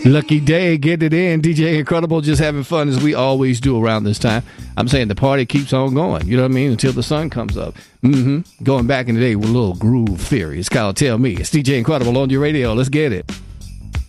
Lucky day, get it in. DJ Incredible, just having fun as we always do around this time. I'm saying the party keeps on going, you know what I mean, until the sun comes up. Going back in the day with a little groove theory. It's called Tell Me. It's DJ Incredible on your radio. Let's get it.